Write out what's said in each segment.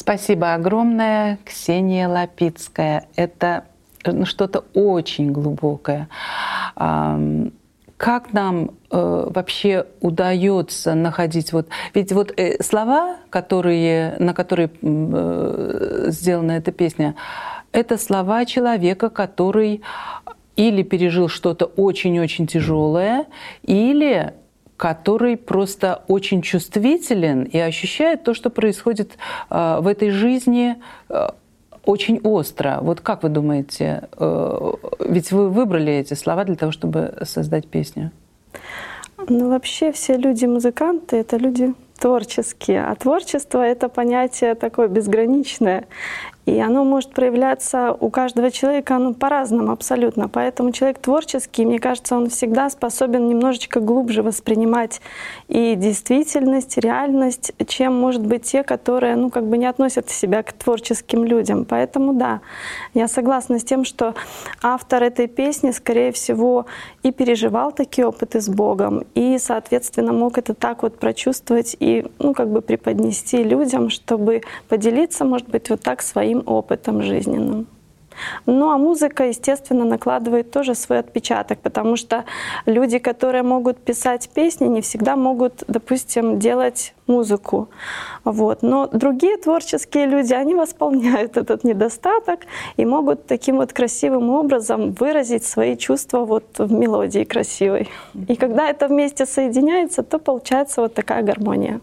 Спасибо огромное, Ксения Лапицкая. Это что-то очень глубокое. Как нам вообще удается находить ведь слова, на которые сделана эта песня, это слова человека, который или пережил что-то очень-очень тяжелое, или который просто очень чувствителен и ощущает то, что происходит в этой жизни очень остро. Вот как вы думаете, ведь вы выбрали эти слова для того, чтобы создать песню? Ну, вообще все люди-музыканты — это люди творческие. А творчество — это понятие такое безграничное. И оно может проявляться у каждого человека по-разному абсолютно. Поэтому человек творческий, мне кажется, он всегда способен немножечко глубже воспринимать и действительность, и реальность, чем, может быть, те, которые не относят себя к творческим людям. Поэтому да, я согласна с тем, что автор этой песни, скорее всего, и переживал такие опыты с Богом, и, соответственно, мог это так прочувствовать и преподнести людям, чтобы поделиться, может быть, так своим опытом жизненным. Ну а музыка, естественно, накладывает тоже свой отпечаток, потому что люди, которые могут писать песни, не всегда могут, допустим, делать музыку. Но другие творческие люди, они восполняют этот недостаток и могут таким красивым образом выразить свои чувства в мелодии красивой. И когда это вместе соединяется, то получается такая гармония.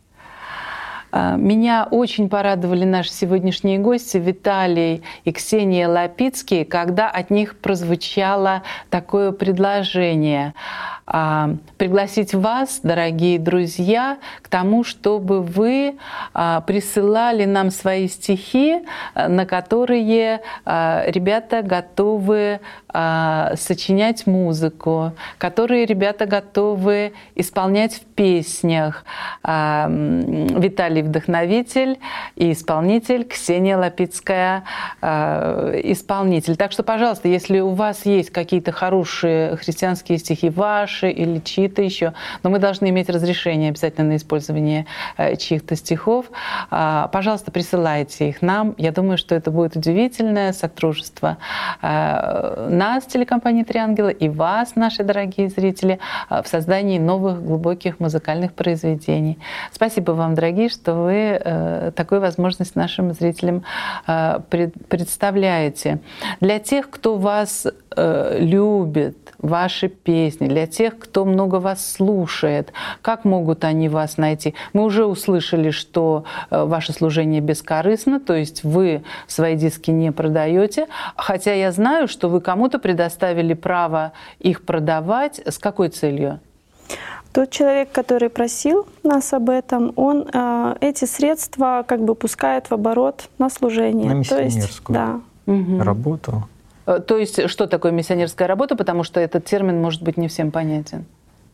Меня очень порадовали наши сегодняшние гости Виталий и Ксения Лапицкие, когда от них прозвучало такое предложение пригласить вас, дорогие друзья, к тому, чтобы вы присылали нам свои стихи, на которые ребята готовы сочинять музыку, которые ребята готовы исполнять в песнях. Виталий — вдохновитель и исполнитель, Ксения Лапицкая — исполнитель. Так что, пожалуйста, если у вас есть какие-то хорошие христианские стихи ваши или чьи-то еще, но мы должны иметь разрешение обязательно на использование чьих-то стихов, пожалуйста, присылайте их нам. Я думаю, что это будет удивительное сотрудничество нас, телекомпании «Три ангела», и вас, наши дорогие зрители, в создании новых глубоких музыкальных произведений. Спасибо вам, дорогие, что вы такую возможность нашим зрителям представляете. Для тех, кто вас любит, ваши песни, для тех, кто много вас слушает, как могут они вас найти? Мы уже услышали, что ваше служение бескорыстно, то есть вы свои диски не продаете, хотя я знаю, что вы кому-то предоставили право их продавать. С какой целью? Тот человек, который просил нас об этом, он эти средства пускает в оборот на служение. На миссионерскую работу. То есть что такое миссионерская работа? Потому что этот термин может быть не всем понятен.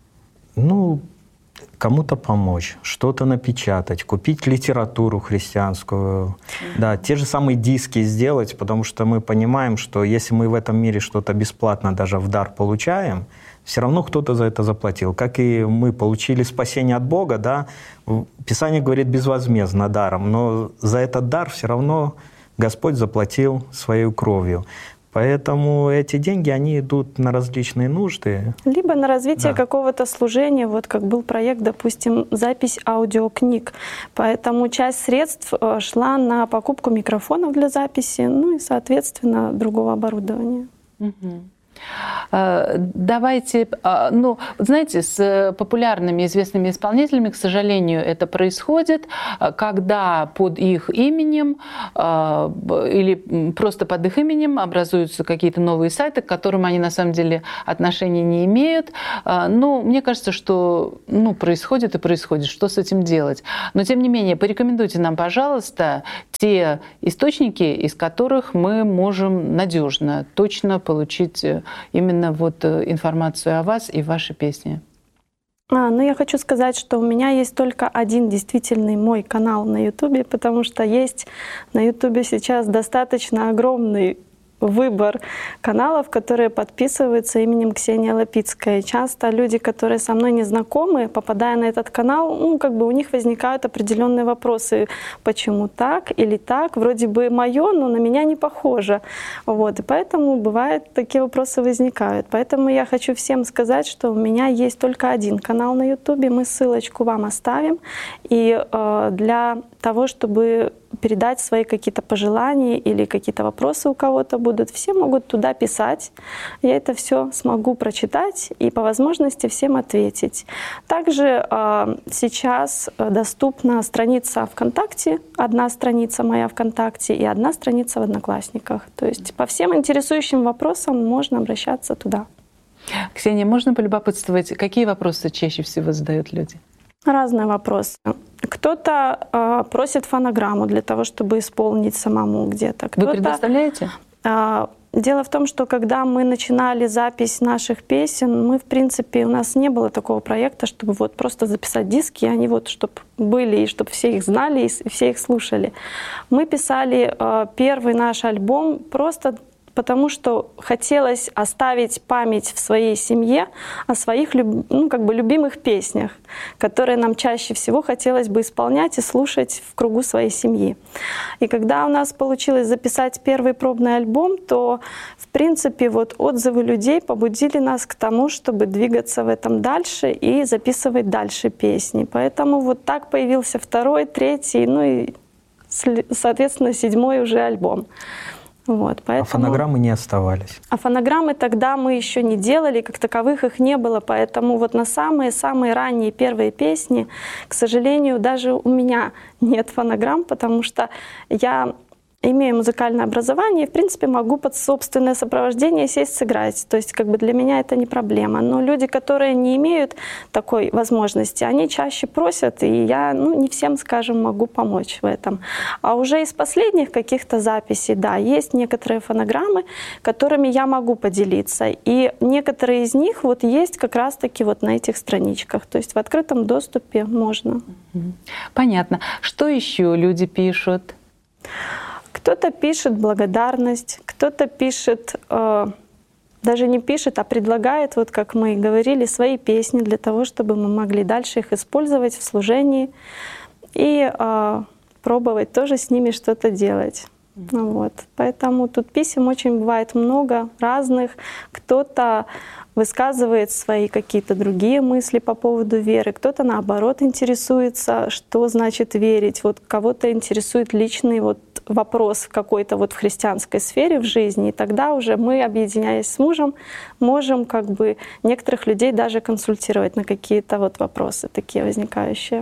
Кому-то помочь, что-то напечатать, купить литературу христианскую, да, те же самые диски сделать, потому что мы понимаем, что если мы в этом мире что-то бесплатно даже в дар получаем, все равно кто-то за это заплатил. Как и мы получили спасение от Бога, да, Писание говорит безвозмездно, даром, но за этот дар все равно Господь заплатил своей кровью. Поэтому эти деньги, они идут на различные нужды. Либо на развитие какого-то служения, как был проект, допустим, запись аудиокниг. Поэтому часть средств шла на покупку микрофонов для записи, и, соответственно, другого оборудования. Давайте, знаете, с популярными известными исполнителями, к сожалению, это происходит, когда под их именем или просто под их именем образуются какие-то новые сайты, к которым они на самом деле отношения не имеют. Но мне кажется, что происходит и происходит. Что с этим делать? Но тем не менее, порекомендуйте нам, пожалуйста, те источники, из которых мы можем надежно, точно получить именно информацию о вас и вашей песне. Я хочу сказать, что у меня есть только один действительный мой канал на Ютубе, потому что есть на Ютубе сейчас достаточно огромный выбор каналов, которые подписываются именем Ксения Лапицкая. И часто люди, которые со мной не знакомы, попадая на этот канал, у них возникают определенные вопросы, почему так или так, вроде бы мое, но на меня не похоже. Вот. И поэтому бывает, такие вопросы возникают. Поэтому я хочу всем сказать, что у меня есть только один канал на YouTube, мы ссылочку вам оставим. И для того, чтобы передать свои какие-то пожелания или какие-то вопросы у кого-то будут, все могут туда писать. Я это все смогу прочитать и по возможности всем ответить. Также сейчас доступна страница ВКонтакте, одна страница моя ВКонтакте и одна страница в Одноклассниках. То есть по всем интересующим вопросам можно обращаться туда. Ксения, можно полюбопытствовать, какие вопросы чаще всего задают люди? Разные вопросы. Кто-то просит фонограмму для того, чтобы исполнить самому где-то. Вы предоставляете? Дело в том, что когда мы начинали запись наших песен, мы, в принципе, у нас не было такого проекта, чтобы вот просто записать диски, и они вот, чтобы были, и чтобы все их знали, и все их слушали. Мы писали первый наш альбом просто потому что хотелось оставить память в своей семье о своих любимых песнях, которые нам чаще всего хотелось бы исполнять и слушать в кругу своей семьи. И когда у нас получилось записать первый пробный альбом, то, в принципе, вот отзывы людей побудили нас к тому, чтобы двигаться в этом дальше и записывать дальше песни. Поэтому вот так появился второй, третий, и, соответственно, 7-й уже альбом. Вот, поэтому... А фонограммы не оставались? А фонограммы тогда мы еще не делали, как таковых их не было, поэтому вот на самые-самые ранние первые песни, к сожалению, даже у меня нет фонограмм, потому что я имею музыкальное образование и, в принципе, могу под собственное сопровождение сесть сыграть. То есть для меня это не проблема. Но люди, которые не имеют такой возможности, они чаще просят, и я не всем, скажем, могу помочь в этом. А уже из последних каких-то записей, да, есть некоторые фонограммы, которыми я могу поделиться. И некоторые из них вот есть как раз-таки вот на этих страничках. То есть в открытом доступе можно. Понятно. Что еще люди пишут? Кто-то пишет благодарность, кто-то пишет, даже не пишет, а предлагает, вот как мы и говорили, свои песни для того, чтобы мы могли дальше их использовать в служении и пробовать тоже с ними что-то делать. Вот. Поэтому тут писем очень бывает много разных. Кто-то высказывает свои какие-то другие мысли по поводу веры, кто-то наоборот интересуется, что значит верить. Вот кого-то интересует личный вот вопрос в какой-то вот в христианской сфере в жизни, и тогда уже мы, объединяясь с мужем, можем некоторых людей даже консультировать на какие-то вот вопросы такие возникающие.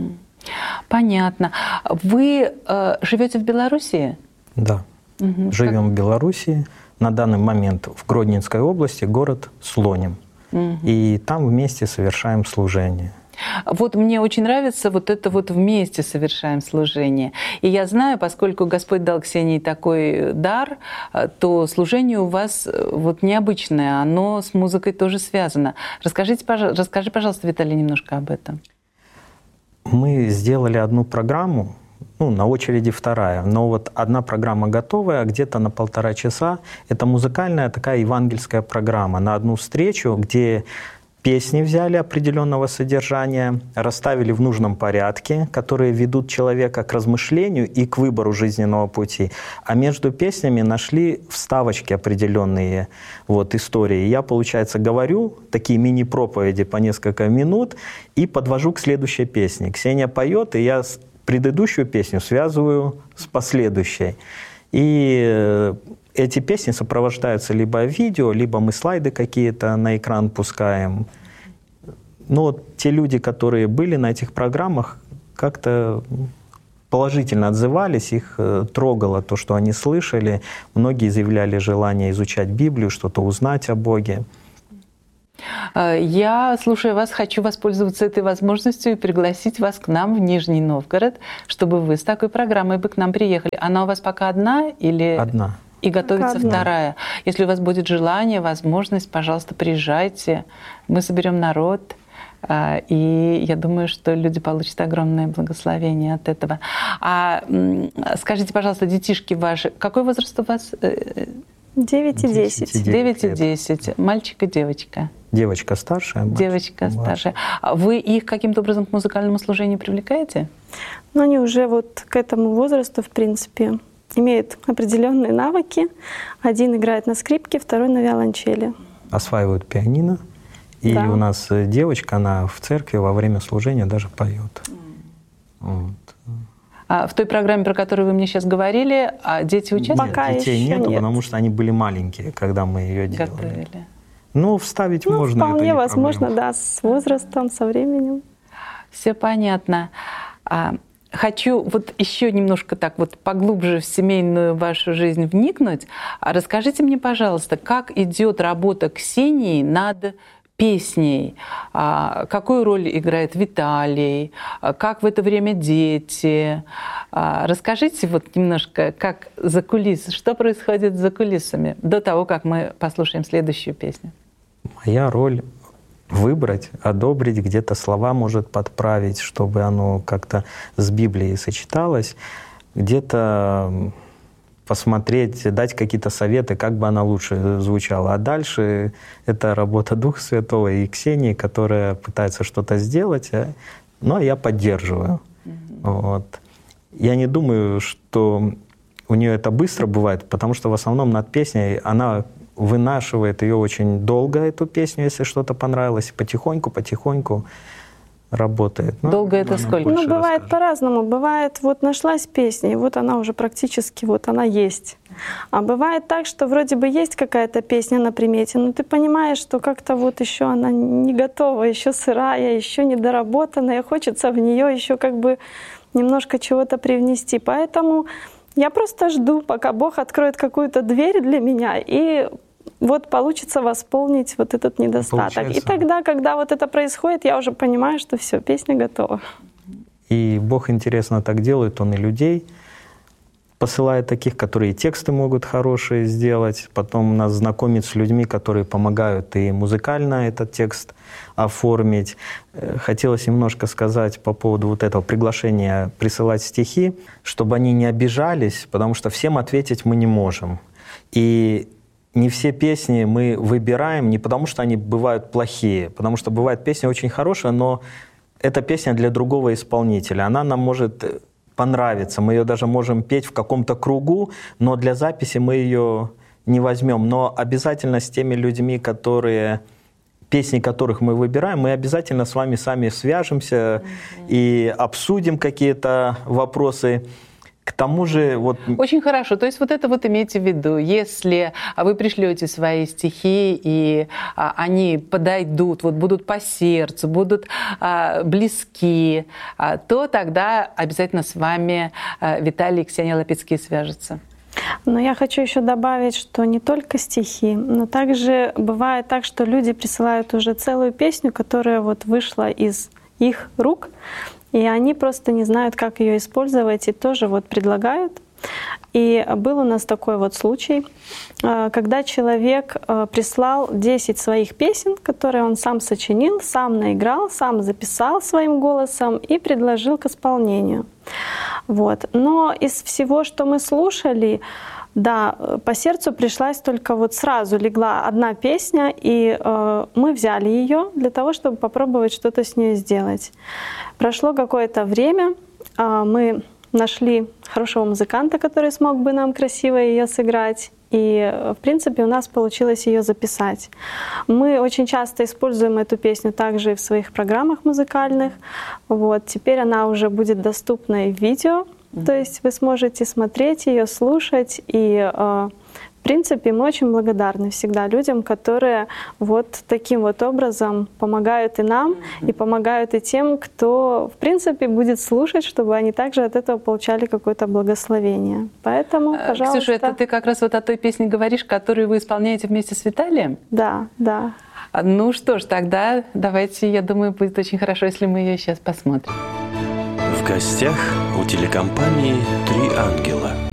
Понятно. Вы живете в Белоруссии? Да, живем в Белоруссии. На данный момент в Гродненской области, город Слоним. И там вместе совершаем служение. Вот мне очень нравится вот это вот вместе совершаем служение. И я знаю, поскольку Господь дал Ксении такой дар, то служение у вас вот необычное, оно скажи, музыкой тоже связано. Расскажи, пожалуйста, Виталий, немножко об этом. Мы сделали одну программу, на очереди вторая, но вот одна программа готовая, где-то на 1,5 часа. Это музыкальная такая евангельская программа на одну встречу, где песни взяли определенного содержания, расставили в нужном порядке, которые ведут человека к размышлению и к выбору жизненного пути. А между песнями нашли вставочки определенные, истории. Я, получается, говорю такие мини-проповеди по несколько минут и подвожу к следующей песне. Ксения поет, и я предыдущую песню связываю с последующей. И эти песни сопровождаются либо видео, либо мы слайды какие-то на экран пускаем. Но те люди, которые были на этих программах, как-то положительно отзывались, их трогало то, что они слышали. Многие заявляли желание изучать Библию, что-то узнать о Боге. Я, слушая вас, хочу воспользоваться этой возможностью и пригласить вас к нам в Нижний Новгород, чтобы вы с такой программой бы к нам приехали. Она у вас пока одна или... Одна. И готовится вторая. Если у вас будет желание, возможность, пожалуйста, приезжайте. Мы соберем народ. И я думаю, что люди получат огромное благословение от этого. А скажите, пожалуйста, детишки ваши, какой возраст у вас? 9 и 10. 9 и 10. Мальчик и девочка. Девочка старшая, мальчик Девочка младший. старшая. А вы их каким-то образом к музыкальному служению привлекаете? Но они уже вот к этому возрасту, в принципе, имеют определенные навыки. Один играет на скрипке, второй на виолончели. Осваивают пианино. И Да. у нас девочка, она в церкви во время служения даже поет. Вот. А в той программе, про которую вы мне сейчас говорили, дети участвуют? Пока Нет, детей еще нету, нет. потому что они были маленькие, когда мы ее делали. Готовили. Ну, вставить Ну, можно. это вполне не возможно, проблема. да, с возрастом, со временем. Все понятно. Хочу вот еще немножко так вот поглубже в семейную вашу жизнь вникнуть. Расскажите мне, пожалуйста, как идет работа Ксении над песней? Какую роль играет Виталий? Как в это время дети? Расскажите вот немножко, как за кулисами, что происходит за кулисами до того, как мы послушаем следующую песню. Моя роль выбрать, одобрить, где-то слова может подправить, чтобы оно как-то с Библией сочеталось, где-то посмотреть, дать какие-то советы, как бы она лучше звучала. А дальше это работа Духа Святого и Ксении, которая пытается что-то сделать, но я поддерживаю. Вот. Я не думаю, что у нее это быстро бывает, потому что в основном над песней она вынашивает ее очень долго, эту песню, если что-то понравилось, и потихоньку работает. Долго это она сколько? больше Ну, бывает расскажет. по-разному. Бывает, вот нашлась песня, и вот она уже практически, вот она есть. А бывает так, что вроде бы есть какая-то песня на примете, но ты понимаешь, что как-то вот еще она не готова, еще сырая, еще недоработанная, хочется в нее еще как бы немножко чего-то привнести. Поэтому я просто жду, пока Бог откроет какую-то дверь для меня, и вот получится восполнить вот этот недостаток. Получается. И тогда, когда вот это происходит, я уже понимаю, что все, песня готова. И Бог интересно так делает, Он и людей посылает таких, которые тексты могут хорошие сделать, потом нас знакомит с людьми, которые помогают и музыкально этот текст оформить. Хотелось немножко сказать по поводу вот этого приглашения присылать стихи, чтобы они не обижались, потому что всем ответить мы не можем. И не все песни мы выбираем не потому, что они бывают плохие, потому что бывает песня очень хорошая, но эта песня для другого исполнителя. Она нам может понравиться, мы ее даже можем петь в каком-то кругу, но для записи мы ее не возьмем. Но обязательно с теми людьми, песни которых мы выбираем, мы обязательно с вами сами свяжемся и обсудим какие-то вопросы. К тому же вот... Очень хорошо. То есть вот это вот имейте в виду. Если вы пришлете свои стихи, и они подойдут, вот будут по сердцу, будут близки, то тогда обязательно с вами Виталий и Ксения Лапицкие свяжутся. Но я хочу еще добавить, что не только стихи, но также бывает так, что люди присылают уже целую песню, которая вот вышла из их рук, и они просто не знают, как ее использовать, и тоже вот предлагают. И был у нас такой вот случай, когда человек прислал 10 своих песен, которые он сам сочинил, сам наиграл, сам записал своим голосом и предложил к исполнению. Вот. Но из всего, что мы слушали, да, по сердцу пришлась только вот сразу легла одна песня, и мы взяли ее для того, чтобы попробовать что-то с ней сделать. Прошло какое-то время, мы нашли хорошего музыканта, который смог бы нам красиво ее сыграть. И, в принципе, у нас получилось ее записать. Мы очень часто используем эту песню также и в своих программах музыкальных. Вот. Теперь она уже будет доступна и в видео. То есть вы сможете смотреть ее, слушать. И, в принципе, мы очень благодарны всегда людям, которые вот таким вот образом помогают и нам, и помогают и тем, кто, в принципе, будет слушать, чтобы они также от этого получали какое-то благословение. Поэтому, пожалуйста. Ксюша, это ты как раз вот о той песне говоришь, которую вы исполняете вместе с Виталием? Да, да. Ну что ж, тогда давайте, я думаю, будет очень хорошо, если мы ее сейчас посмотрим. В гостях у телекомпании «Три ангела».